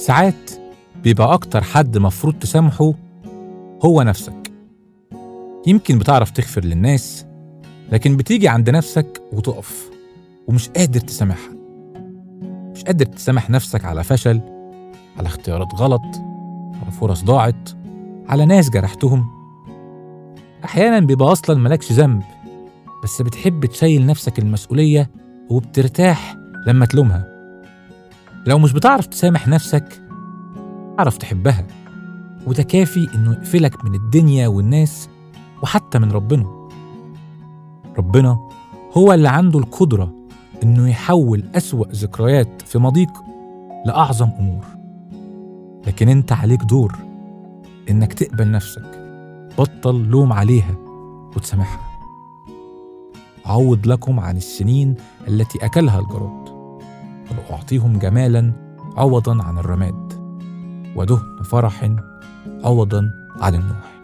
ساعات بيبقى أكتر حد مفروض تسامحه هو نفسك. يمكن بتعرف تغفر للناس، لكن بتيجي عند نفسك وتقف ومش قادر تسامحها. مش قادر تسامح نفسك على فشل، على اختيارات غلط، على فرص ضاعت، على ناس جرحتهم. أحيانا بيبقى أصلا ملكش ذنب، بس بتحب تشيل نفسك المسؤولية وبترتاح لما تلومها. لو مش بتعرف تسامح نفسك، تعرف تحبها، وده كافي إنه يقفلك من الدنيا والناس وحتى من ربنا. ربنا هو اللي عنده القدرة إنه يحول أسوأ ذكريات في ماضيك لأعظم أمور. لكن أنت عليك دور إنك تقبل نفسك، بطل لوم عليها وتسامحها. عوض لكم عن السنين التي أكلها الجراد، وأعطيهم جمالا عوضا عن الرماد، ودهن فرح عوضا عن النوح.